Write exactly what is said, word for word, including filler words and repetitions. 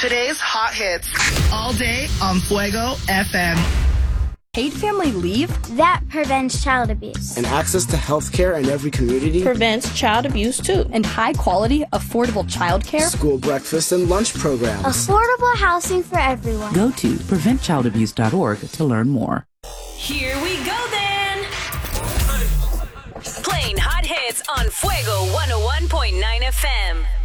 Today's hot hits. All day on Fuego F M. Paid family leave? That prevents child abuse. And access to health care in every community? Prevents child abuse, too. And high-quality, affordable child care? School breakfast and lunch programs. Affordable housing for everyone. Go to prevent child abuse dot org to learn more. Here we go, then. Playing hot hits on Fuego one oh one point nine F M.